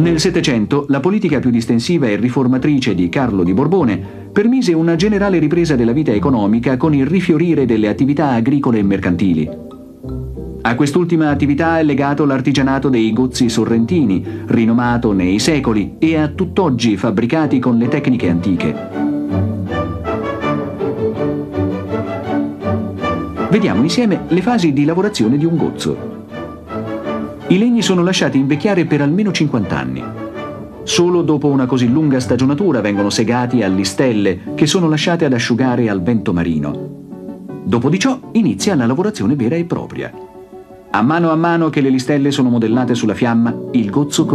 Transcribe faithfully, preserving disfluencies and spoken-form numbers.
Nel Settecento la politica più distensiva e riformatrice di Carlo di Borbone permise una generale ripresa della vita economica con il rifiorire delle attività agricole e mercantili. A quest'ultima attività è legato l'artigianato dei gozzi sorrentini, rinomato nei secoli e a tutt'oggi fabbricati con le tecniche antiche. Vediamo insieme le fasi di lavorazione di un gozzo. I legni sono lasciati invecchiare per almeno cinquanta anni. Solo dopo una così lunga stagionatura vengono segati a listelle che sono lasciate ad asciugare al vento marino. Dopo di ciò inizia la lavorazione vera e propria. A mano a mano che le listelle sono modellate sulla fiamma, il gozzo